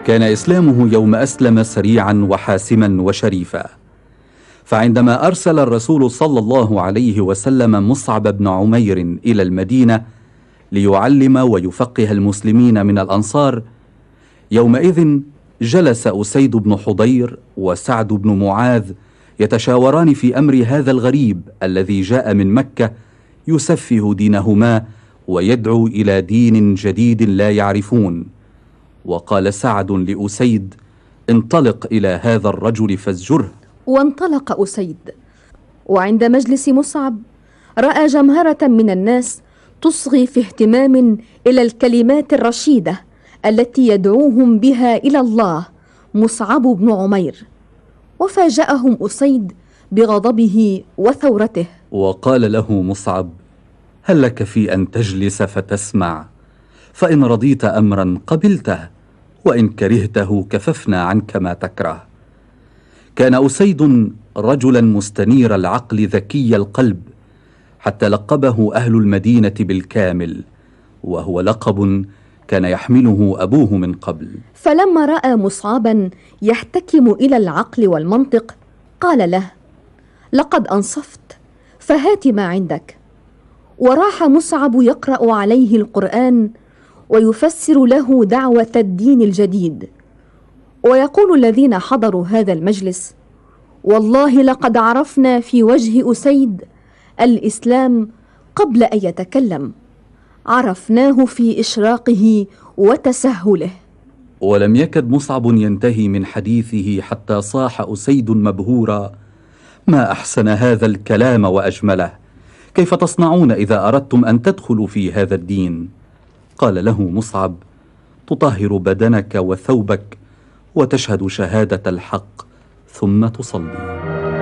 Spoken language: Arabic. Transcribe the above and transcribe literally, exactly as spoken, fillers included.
كان إسلامه يوم أسلم سريعا وحاسما وشريفا، فعندما أرسل الرسول صلى الله عليه وسلم مصعب بن عمير إلى المدينة ليعلم ويفقه المسلمين من الأنصار، يومئذ جلس أسيد بن حضير وسعد بن معاذ يتشاوران في أمر هذا الغريب الذي جاء من مكة يسفه دينهما ويدعو إلى دين جديد لا يعرفون. وقال سعد لأسيد: انطلق إلى هذا الرجل فازجره. وانطلق أسيد، وعند مجلس مصعب رأى جمهرة من الناس تصغي في اهتمام إلى الكلمات الرشيدة التي يدعوهم بها إلى الله مصعب بن عمير، وفاجأهم أسيد بغضبه وثورته، وقال له مصعب: هل لك في أن تجلس فتسمع؟ فإن رضيت أمرا قبلته، وإن كرهته كففنا عنك ما تكره. كان أسيد رجلا مستنير العقل ذكي القلب، حتى لقبه أهل المدينة بالكامل، وهو لقب كان يحمله أبوه من قبل. فلما رأى مصعبا يحتكم إلى العقل والمنطق قال له: لقد أنصفت، فهات ما عندك. وراح مصعب يقرأ عليه القرآن ويفسر له دعوة الدين الجديد، ويقول الذين حضروا هذا المجلس: والله لقد عرفنا في وجه أسيد الإسلام قبل أن يتكلم، عرفناه في إشراقه وتسهله. ولم يكد مصعب ينتهي من حديثه حتى صاح أسيد مبهورا: ما أحسن هذا الكلام وأجمله، كيف تصنعون إذا أردتم أن تدخلوا في هذا الدين؟ قال له مصعب: تطهر بدنك وثوبك وتشهد شهادة الحق ثم تصلي.